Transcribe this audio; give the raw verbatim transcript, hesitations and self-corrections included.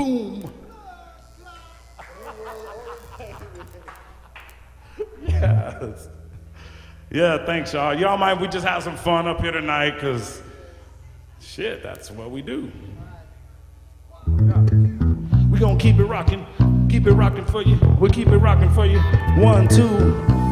boom. Yes. Yeah, thanks, y'all. Y'all mind we just have some fun up here tonight, because shit, that's what we do. We gonna keep it rocking, keep it rocking for you. We'll keep it rocking for you. One, two.